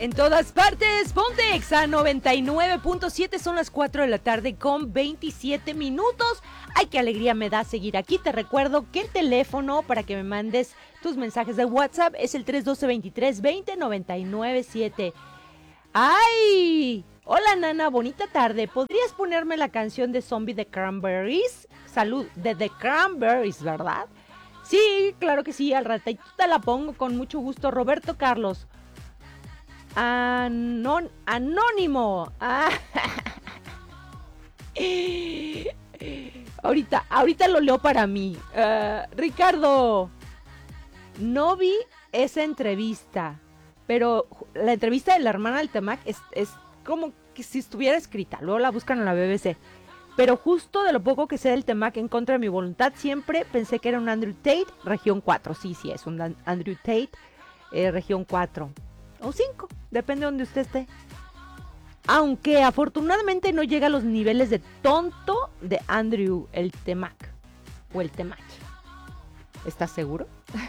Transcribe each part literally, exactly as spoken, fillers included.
En todas partes, ponte Exa noventa y nueve punto siete, son las cuatro de la tarde con veintisiete minutos. Ay, qué alegría me da seguir aquí. Te recuerdo que el teléfono para que me mandes tus mensajes de WhatsApp es el tres uno dos, veintitrés veinte, noventa y nueve siete. ¡Ay! Hola, Nana, bonita tarde. ¿Podrías ponerme la canción de Zombie de Cranberries? Salud, de The Cranberries, ¿verdad? Sí, claro que sí, al ratito te la pongo con mucho gusto. Roberto Carlos. Anon, anónimo. Ah. ahorita, ahorita lo leo para mí. Uh, Ricardo, no vi esa entrevista, pero la entrevista de la hermana del Temac es, es como que si estuviera escrita. Luego la buscan en la B B C. Pero justo de lo poco que sé del Temac, en contra de mi voluntad, siempre pensé que era un Andrew Tate, región cuatro. Sí, sí, es un Andrew Tate, eh, región cuatro. O cinco, depende de donde usted esté. Aunque afortunadamente no llega a los niveles de tonto de Andrew el Temac. O el Temac. ¿Estás seguro?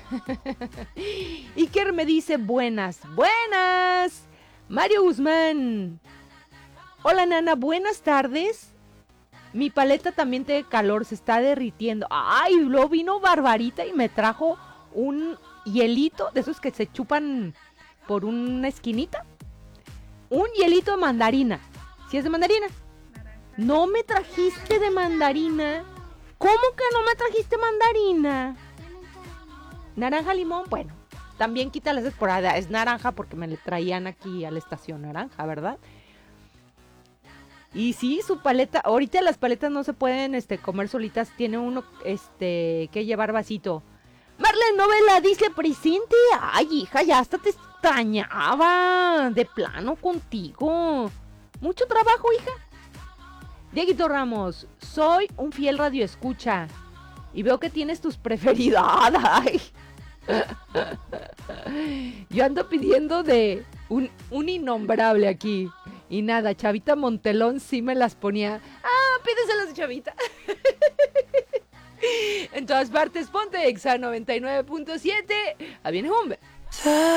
Iker me dice buenas, buenas. Mario Guzmán. Hola, Nana, buenas tardes. Mi paleta también tiene calor, se está derritiendo. Ay, luego vino Barbarita y me trajo un hielito de esos que se chupan por una esquinita. Un hielito de mandarina. ¿Sí es de mandarina? Naranja. No me trajiste de mandarina. ¿Cómo que no me trajiste mandarina? Naranja limón, bueno, también quita las esporadas. Es naranja porque me le traían aquí a la estación naranja, ¿verdad? Y sí, su paleta, ahorita las paletas no se pueden este, comer solitas, tiene uno este, que llevar vasito. Marlene Novela dice presente. Ay, hija, ya hasta te extrañaba de plano contigo. Mucho trabajo, hija. Dieguito Ramos, soy un fiel radioescucha y veo que tienes tus preferidas. Ay. Yo ando pidiendo de un, un innombrable aquí. Y nada, Chavita Montelón sí me las ponía. Ah, pídeselas de Chavita. En todas partes, ponte Exa noventa y nueve punto siete. A bien, hombre.